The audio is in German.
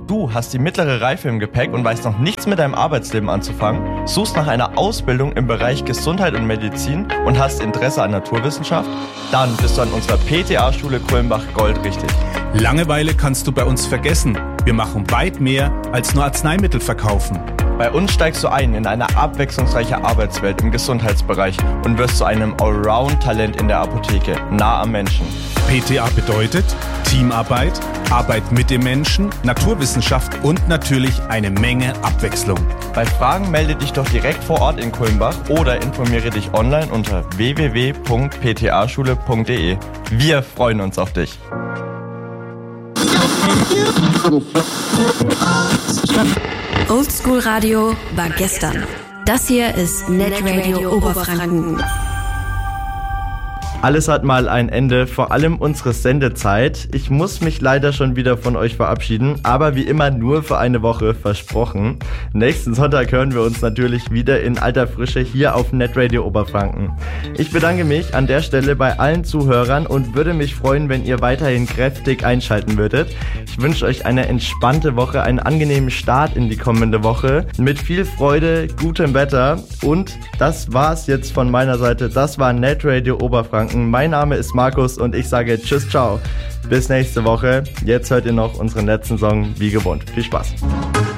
du hast die mittlere Reife im Gepäck und weißt noch nichts mit deinem Arbeitsleben anzufangen, suchst nach einer Ausbildung im Bereich Gesundheit und Medizin und hast Interesse an Naturwissenschaft? Dann bist du an unserer PTA-Schule Kulmbach Gold richtig. Langeweile kannst du bei uns vergessen. Wir machen weit mehr als nur Arzneimittel verkaufen. Bei uns steigst du ein in eine abwechslungsreiche Arbeitswelt im Gesundheitsbereich und wirst zu einem Allround-Talent in der Apotheke, nah am Menschen. PTA bedeutet Teamarbeit, Arbeit mit dem Menschen, Naturwissenschaft und natürlich eine Menge Abwechslung. Bei Fragen melde dich doch direkt vor Ort in Kulmbach oder informiere dich online unter www.ptaschule.de. Wir freuen uns auf dich. Oldschool Radio war gestern. Das hier ist Netradio Oberfranken. Alles hat mal ein Ende, vor allem unsere Sendezeit. Ich muss mich leider schon wieder von euch verabschieden, aber wie immer nur für eine Woche, versprochen. Nächsten Sonntag hören wir uns natürlich wieder in alter Frische hier auf Netradio Oberfranken. Ich bedanke mich an der Stelle bei allen Zuhörern und würde mich freuen, wenn ihr weiterhin kräftig einschalten würdet. Ich wünsche euch eine entspannte Woche, einen angenehmen Start in die kommende Woche mit viel Freude, gutem Wetter und das war's jetzt von meiner Seite. Das war Netradio Oberfranken. Mein Name ist Markus und ich sage tschüss, ciao. Bis nächste Woche. Jetzt hört ihr noch unseren letzten Song wie gewohnt. Viel Spaß.